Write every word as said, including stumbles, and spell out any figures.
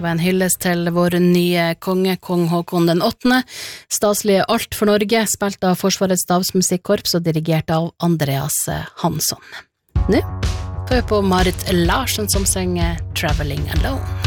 Det var en hyllest til vår nye konge, kong Håkon den åttende. Staslige Alt for Norge, spilt av Forsvarets stavsmusikkorps og dirigert av Andreas Hansson. Nå får vi på Marit Larsen som synger Traveling Alone.